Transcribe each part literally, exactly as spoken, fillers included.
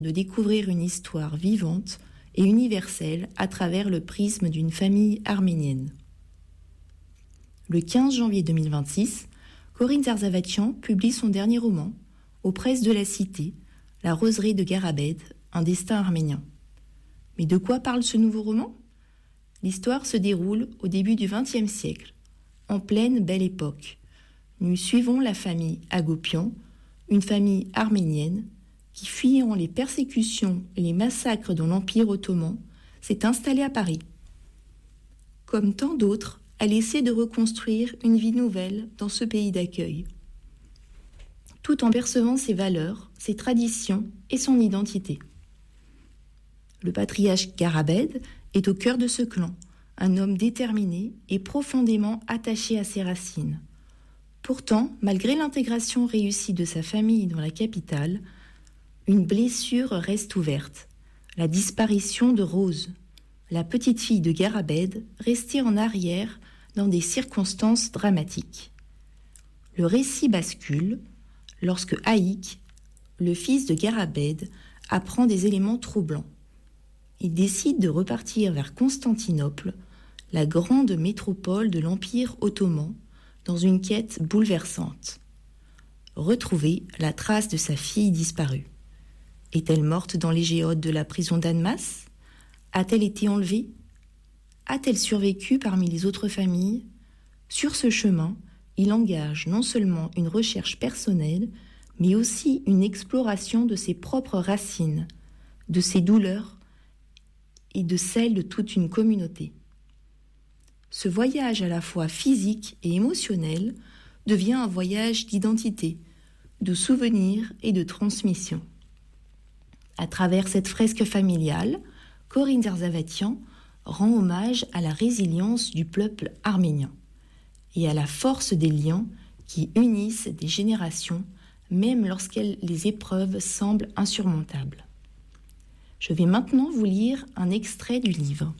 de découvrir une histoire vivante et universelle à travers le prisme d'une famille arménienne. Le quinze janvier deux mille vingt-six, Corinne Zarzavatian publie son dernier roman, aux presses de la Cité, La roseraie de Garabed, un destin arménien. Mais de quoi parle ce nouveau roman ? L'histoire se déroule au début du vingtième siècle, en pleine Belle Époque. Nous suivons la famille Agopian, une famille arménienne qui, fuyant les persécutions et les massacres dans l'Empire ottoman, s'est installée à Paris. Comme tant d'autres, elle essaie de reconstruire une vie nouvelle dans ce pays d'accueil, tout en percevant ses valeurs, ses traditions et son identité. Le patriarche Garabed est au cœur de ce clan, un homme déterminé et profondément attaché à ses racines. Pourtant, malgré l'intégration réussie de sa famille dans la capitale, une blessure reste ouverte, la disparition de Rose, la petite fille de Garabed, restée en arrière dans des circonstances dramatiques. Le récit bascule lorsque Haïk, le fils de Garabed, apprend des éléments troublants. Il décide de repartir vers Constantinople, la grande métropole de l'Empire ottoman, dans une quête bouleversante. Retrouver la trace de sa fille disparue. Est-elle morte dans les géodes de la prison d'Annemasse ? A-t-elle été enlevée ? A-t-elle survécu parmi les autres familles ? Sur ce chemin, il engage non seulement une recherche personnelle, mais aussi une exploration de ses propres racines, de ses douleurs et de celles de toute une communauté. Ce voyage à la fois physique et émotionnel devient un voyage d'identité, de souvenirs et de transmission. À travers cette fresque familiale, Corinne Zarzavatian rend hommage à la résilience du peuple arménien et à la force des liens qui unissent des générations, même lorsque les épreuves semblent insurmontables. Je vais maintenant vous lire un extrait du livre.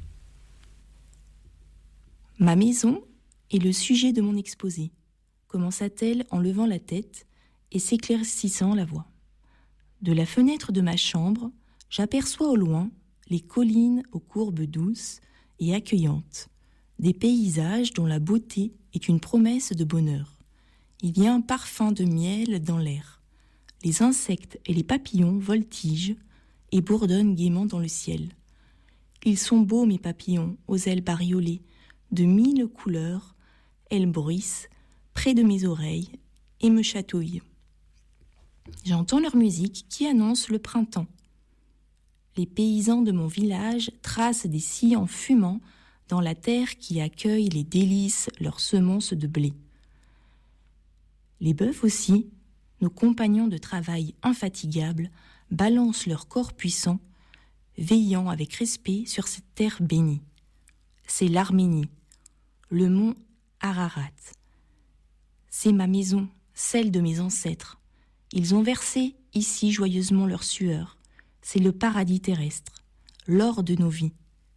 Ma maison est le sujet de mon exposé, commença-t-elle en levant la tête et s'éclaircissant la voix. De la fenêtre de ma chambre, j'aperçois au loin les collines aux courbes douces et accueillantes, des paysages dont la beauté est une promesse de bonheur. Il y a un parfum de miel dans l'air. Les insectes et les papillons voltigent et bourdonnent gaiement dans le ciel. Ils sont beaux, mes papillons, aux ailes bariolées, de mille couleurs, elles bruissent près de mes oreilles et me chatouillent. J'entends leur musique qui annonce le printemps. Les paysans de mon village tracent des sillons fumants dans la terre qui accueille les délices leurs semences de blé. Les bœufs aussi, nos compagnons de travail infatigables, balancent leur corps puissant, veillant avec respect sur cette terre bénie. C'est l'Arménie, le mont Ararat. C'est ma maison, celle de mes ancêtres. Ils ont versé ici joyeusement leur sueur. C'est le paradis terrestre, l'or de nos vies.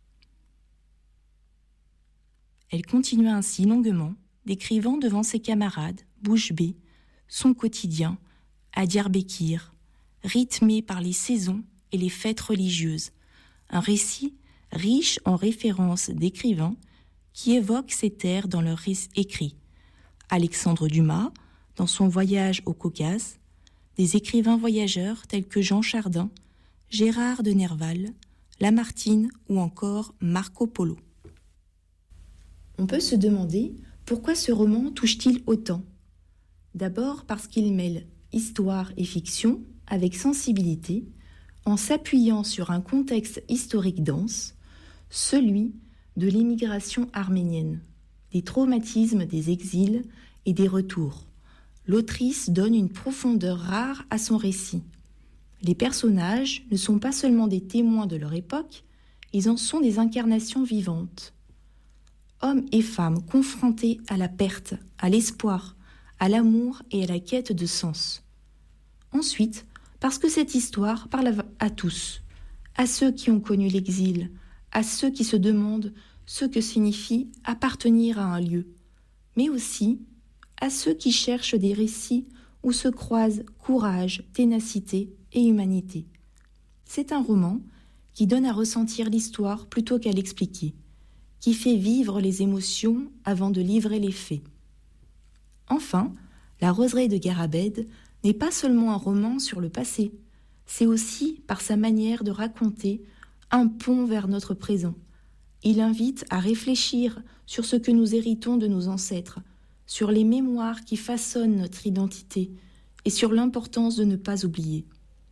Elle continua ainsi longuement, décrivant devant ses camarades, bouche bée, son quotidien, à Diyarbakir, rythmé par les saisons et les fêtes religieuses. Un récit riche en références d'écrivains qui évoquent ces terres dans leurs écrits. Alexandre Dumas, dans son voyage au Caucase, des écrivains voyageurs tels que Jean Chardin, Gérard de Nerval, Lamartine ou encore Marco Polo. On peut se demander pourquoi ce roman touche-t-il autant ? D'abord parce qu'il mêle histoire et fiction avec sensibilité, en s'appuyant sur un contexte historique dense, celui de l'émigration arménienne, des traumatismes des exils et des retours. L'autrice donne une profondeur rare à son récit. Les personnages ne sont pas seulement des témoins de leur époque, ils en sont des incarnations vivantes. Hommes et femmes confrontés à la perte, à l'espoir, à l'amour et à la quête de sens. Ensuite, parce que cette histoire parle à tous, à ceux qui ont connu l'exil, à ceux qui se demandent ce que signifie appartenir à un lieu, mais aussi à ceux qui cherchent des récits où se croisent courage, ténacité et humanité. C'est un roman qui donne à ressentir l'histoire plutôt qu'à l'expliquer, qui fait vivre les émotions avant de livrer les faits. Enfin, La Roseraie de Garabed n'est pas seulement un roman sur le passé, c'est aussi, par sa manière de raconter, un pont vers notre présent. Il invite à réfléchir sur ce que nous héritons de nos ancêtres, sur les mémoires qui façonnent notre identité et sur l'importance de ne pas oublier.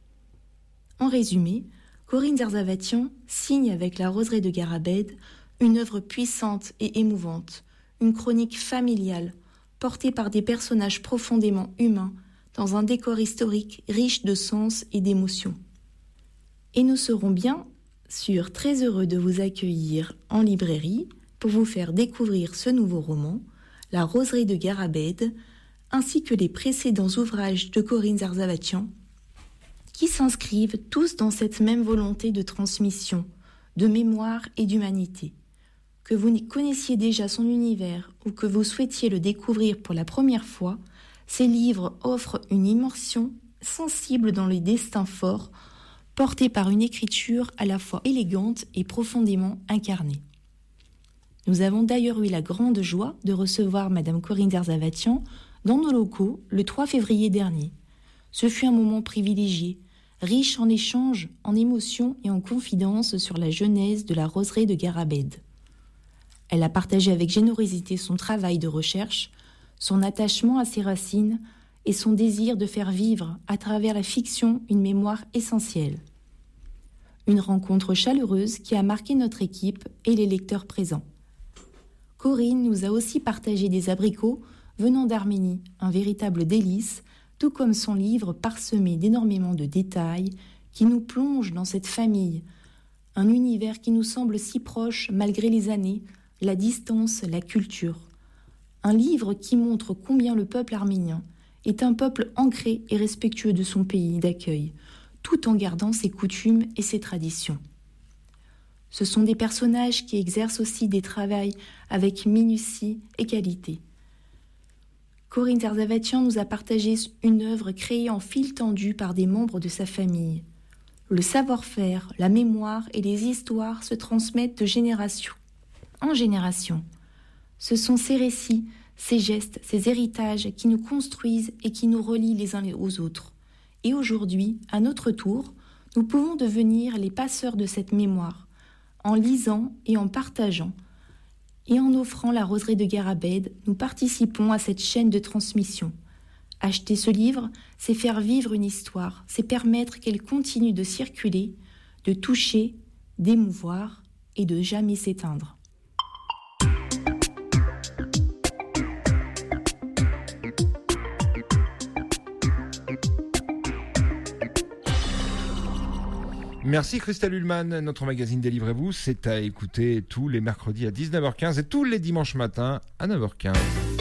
En résumé, Corinne Zarzavatian signe avec La Roseraie de Garabed une œuvre puissante et émouvante, une chronique familiale, portée par des personnages profondément humains, dans un décor historique riche de sens et d'émotions. Et nous serons bien sûr très heureux de vous accueillir en librairie pour vous faire découvrir ce nouveau roman, La Roseraie de Garabed, ainsi que les précédents ouvrages de Corinne Zarzavatian, qui s'inscrivent tous dans cette même volonté de transmission, de mémoire et d'humanité. Que vous connaissiez déjà son univers ou que vous souhaitiez le découvrir pour la première fois, ces livres offrent une immersion sensible dans les destins forts, portés par une écriture à la fois élégante et profondément incarnée. Nous avons d'ailleurs eu la grande joie de recevoir Madame Corinne Zarzavatian dans nos locaux le trois février dernier. Ce fut un moment privilégié, riche en échanges, en émotions et en confidences sur la genèse de La Roseraie de Garabed. Elle a partagé avec générosité son travail de recherche, son attachement à ses racines et son désir de faire vivre, à travers la fiction, une mémoire essentielle. Une rencontre chaleureuse qui a marqué notre équipe et les lecteurs présents. Corinne nous a aussi partagé des abricots venant d'Arménie, un véritable délice, tout comme son livre parsemé d'énormément de détails qui nous plonge dans cette famille, un univers qui nous semble si proche malgré les années, la distance, la culture. Un livre qui montre combien le peuple arménien est un peuple ancré et respectueux de son pays d'accueil, tout en gardant ses coutumes et ses traditions. Ce sont des personnages qui exercent aussi des travaux avec minutie et qualité. Corinne Zarzavatian nous a partagé une œuvre créée en fil tendu par des membres de sa famille. Le savoir-faire, la mémoire et les histoires se transmettent de génération en génération. Ce sont ces récits, ces gestes, ces héritages qui nous construisent et qui nous relient les uns aux autres. Et aujourd'hui, à notre tour, nous pouvons devenir les passeurs de cette mémoire, en lisant et en partageant. Et en offrant La Roseraie de Garabed, nous participons à cette chaîne de transmission. Acheter ce livre, c'est faire vivre une histoire, c'est permettre qu'elle continue de circuler, de toucher, d'émouvoir et de jamais s'éteindre. Merci Christelle Ullmann. Notre magazine Délivrez-vous, c'est à écouter tous les mercredis à dix-neuf heures quinze et tous les dimanches matins à neuf heures quinze.